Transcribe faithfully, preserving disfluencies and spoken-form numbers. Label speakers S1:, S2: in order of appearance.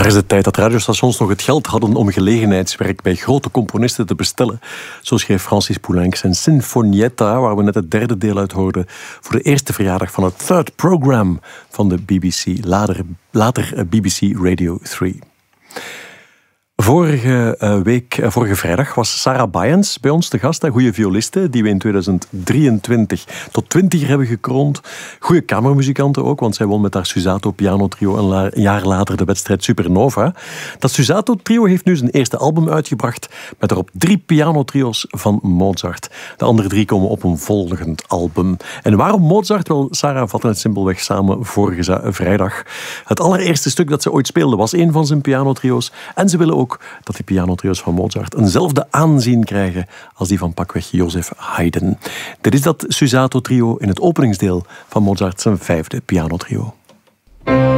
S1: Maar is het tijd dat radiostations nog het geld hadden om gelegenheidswerk bij grote componisten te bestellen. Zo schreef Francis Poulenc zijn Sinfonietta, waar we net het derde deel uit hoorden, voor de eerste verjaardag van het Third Program van de B B C, later, later B B C Radio drie. Vorige week, vorige vrijdag was Sarah Bayens bij ons te gast, een goede violiste, die we in tweeduizend drieëntwintig tot twintiger hebben gekroond. Goede kamermuzikante ook, want zij won met haar Susato pianotrio een, la- een jaar later de wedstrijd Supernova. Dat Susato-trio heeft nu zijn eerste album uitgebracht, met erop drie pianotrio's van Mozart. De andere drie komen op een volgend album. En waarom Mozart? Wel, Sarah vatte het simpelweg samen vorige za- vrijdag. Het allereerste stuk dat ze ooit speelde was een van zijn pianotrio's. En ze willen ook dat die pianotrio's van Mozart eenzelfde aanzien krijgen als die van pakweg Joseph Haydn. Dit is dat Susato-trio in het openingsdeel van Mozart zijn vijfde pianotrio.